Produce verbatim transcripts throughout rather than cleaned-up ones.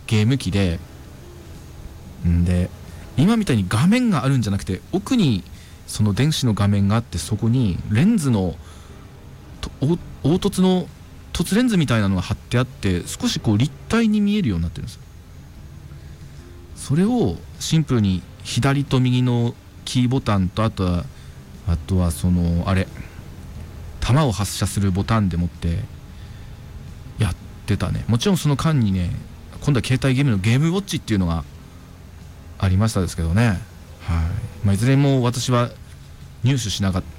ゲーム機で、んで今みたいに画面があるんじゃなくて、奥にその電子の画面があって、そこにレンズの凹凸の凸レンズみたいなのが貼ってあって、少しこう立体に見えるようになってるんですよ。それをシンプルに左と右のキーボタンと、あとはあとはそのあれ弾を発射するボタンでもってやってたね。もちろんその間にね、今度は携帯ゲームのゲームウォッチっていうのがありましたですけどね。はい、まあ、いずれも私は入手しなかった。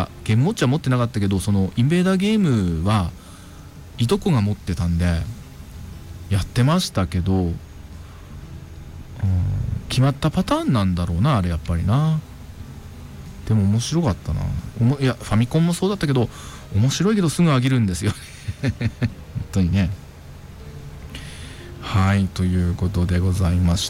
ゲームウォッチは持ってなかったけど、そのインベーダーゲームはいとこが持ってたんでやってましたけど、うん、決まったパターンなんだろうな、あれやっぱりな。でも面白かったな。おもいやファミコンもそうだったけど、面白いけどすぐ飽きるんですよ本当にね。はい、ということでございまして、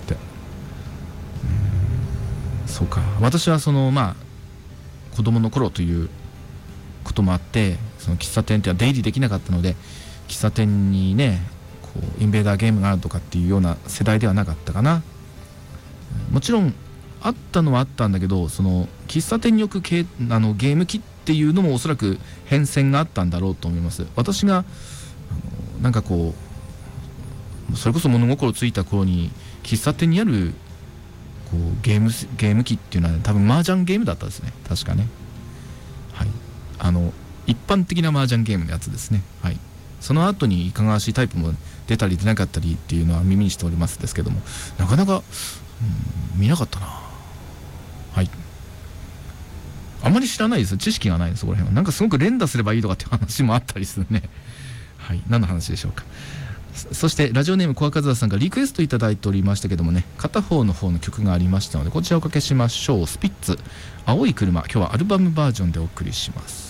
うん、そうか、私はそのまあ子供の頃ということもあって、その喫茶店っては出入りできなかったので、喫茶店にねこうインベーダーゲームがあるとかっていうような世代ではなかったかな。もちろんあったのはあったんだけど、その喫茶店に置くゲあのゲーム機っていうのもおそらく変遷があったんだろうと思います。私があのなんかこうそれこそ物心ついた頃に喫茶店にあるこうゲームゲーム機っていうのは、ね、多分麻雀ゲームだったですね、確かね。はい、あの一般的な麻雀ゲームのやつですね。はい、その後にいかがわしいタイプも出たり出なかったりっていうのは耳にしておりますですけども、なかなか、うん、見なかったな。はい、あんまり知らないですよ、知識がないです、そこら辺は。なんかすごく連打すればいいとかっていう話もあったりするね。はい、何の話でしょうか。そしてラジオネーム小赤澤さんがリクエストいただいておりましたけどもね、片方の方の曲がありましたので、こちらをおかけしましょう。スピッツ青い車、今日はアルバムバージョンでお送りします。